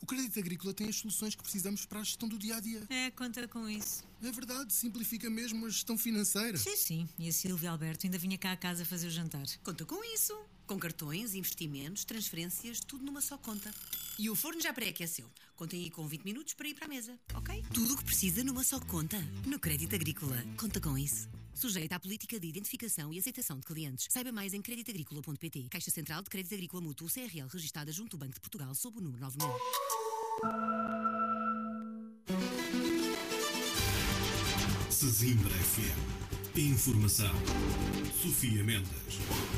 O Crédito Agrícola tem as soluções que precisamos para a gestão do dia-a-dia. Conta com isso. É verdade, simplifica mesmo a gestão financeira. Sim. E a Silvia Alberto ainda vinha cá a casa fazer o jantar. Conta com isso. Com cartões, investimentos, transferências, tudo numa só conta. E o forno já pré-aqueceu. Contem aí com 20 minutos para ir para a mesa, ok? Tudo o que precisa numa só conta. No Crédito Agrícola. Conta com isso. Sujeita à política de identificação e aceitação de clientes. Saiba mais em creditagricola.pt. Caixa Central de Crédito Agrícola Mútuo CRL, registada junto ao Banco de Portugal, sob o número 9000. Sesimbra FM. Informação. Sofia Mendes.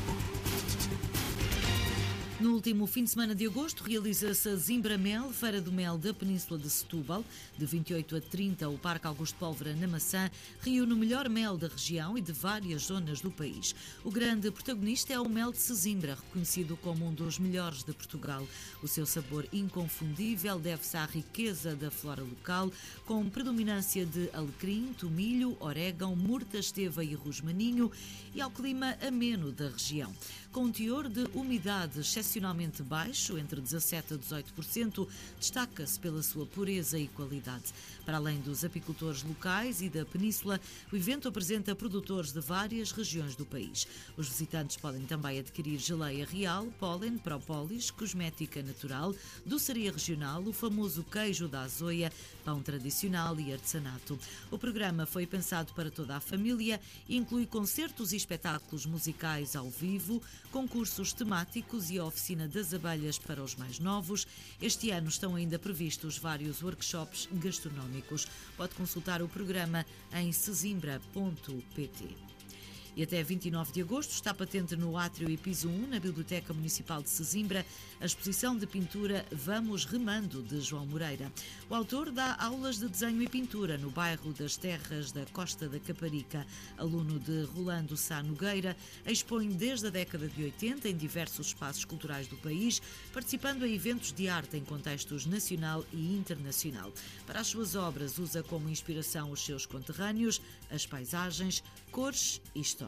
No último fim de semana de agosto realiza-se a Zimbra Mel, Feira do Mel da Península de Setúbal. De 28 a 30, o Parque Augusto Pólvora, na Maçã, reúne o melhor mel da região e de várias zonas do país. O grande protagonista é o mel de Sesimbra, reconhecido como um dos melhores de Portugal. O seu sabor inconfundível deve-se à riqueza da flora local, com predominância de alecrim, tomilho, orégão, murta, esteva e rosmaninho, e ao clima ameno da região. Com um teor de umidade excepcionalmente baixo, entre 17% a 18%, destaca-se pela sua pureza e qualidade. Para além dos apicultores locais e da península, o evento apresenta produtores de várias regiões do país. Os visitantes podem também adquirir geleia real, pólen, própolis, cosmética natural, doçaria regional, o famoso queijo da Azoia, pão tradicional e artesanato. O programa foi pensado para toda a família e inclui concertos e espetáculos musicais ao vivo, concursos temáticos e a oficina das abelhas para os mais novos. Este ano estão ainda previstos vários workshops gastronómicos. Pode consultar o programa em sesimbra.pt. E até 29 de agosto está patente no Átrio e Piso 1, na Biblioteca Municipal de Sesimbra, a exposição de pintura Vamos Remando, de João Moreira. O autor dá aulas de desenho e pintura no bairro das Terras da Costa da Caparica. Aluno de Rolando Sá Nogueira, expõe desde a década de 80 em diversos espaços culturais do país, participando em eventos de arte em contextos nacional e internacional. Para as suas obras, usa como inspiração os seus conterrâneos, as paisagens, cores e histórias.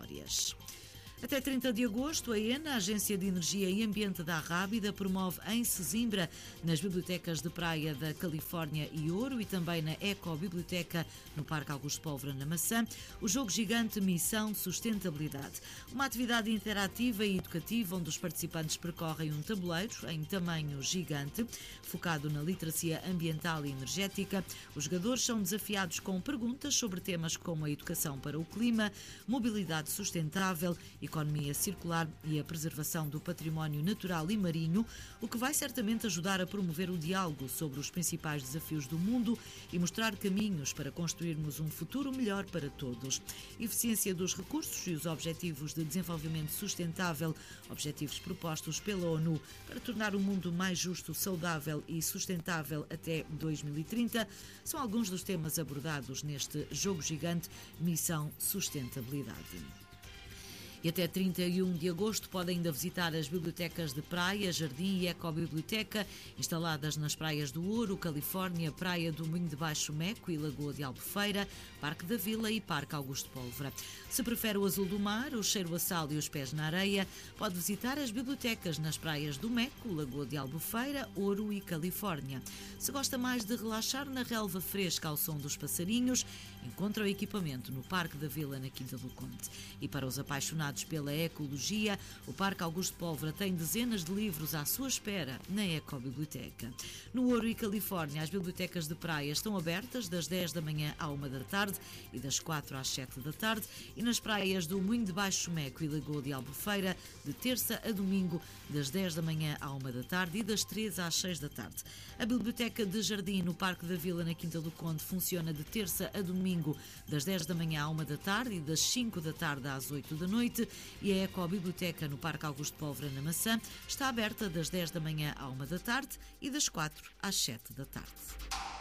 Até 30 de agosto, a ENA, a Agência de Energia e Ambiente da Arrábida, promove em Sesimbra, nas bibliotecas de praia da Califórnia e Ouro e também na Ecobiblioteca no Parque Augusto Pólvora, na Maçã, o jogo gigante Missão Sustentabilidade. Uma atividade interativa e educativa onde os participantes percorrem um tabuleiro em tamanho gigante, focado na literacia ambiental e energética. Os jogadores são desafiados com perguntas sobre temas como a educação para o clima, mobilidade sustentável, economia circular e a preservação do património natural e marinho, o que vai certamente ajudar a promover o diálogo sobre os principais desafios do mundo e mostrar caminhos para construirmos um futuro melhor para todos. Eficiência dos recursos e os Objetivos de Desenvolvimento Sustentável, objetivos propostos pela ONU para tornar o mundo mais justo, saudável e sustentável até 2030, são alguns dos temas abordados neste jogo gigante Missão Sustentabilidade. E até 31 de agosto pode ainda visitar as bibliotecas de Praia, Jardim e Ecobiblioteca, instaladas nas praias do Ouro, Califórnia, Praia do Moinho de Baixo Meco e Lagoa de Albufeira, Parque da Vila e Parque Augusto Pólvora. Se prefere o azul do mar, o cheiro a sal e os pés na areia, pode visitar as bibliotecas nas praias do Meco, Lagoa de Albufeira, Ouro e Califórnia. Se gosta mais de relaxar na relva fresca ao som dos passarinhos, encontra o equipamento no Parque da Vila, na Quinta do Conde. E para os apaixonados pela ecologia, o Parque Augusto Pólvora tem dezenas de livros à sua espera na Ecobiblioteca. No Ouro e Califórnia, as bibliotecas de praia estão abertas das 10 da manhã à 1 da tarde e das 4 às 7 da tarde, e nas praias do Moinho de Baixo Meco e Lagoa de Albufeira, de terça a domingo, das 10 da manhã à 1 da tarde e das 3 às 6 da tarde. A Biblioteca de Jardim no Parque da Vila, na Quinta do Conde, funciona de terça a domingo, das 10 da manhã à 1 da tarde e das 5 da tarde às 8 da noite, e a Ecobiblioteca no Parque Augusto Pólvora, na Maçã, está aberta das 10 da manhã à 1 da tarde e das 4 às 7 da tarde.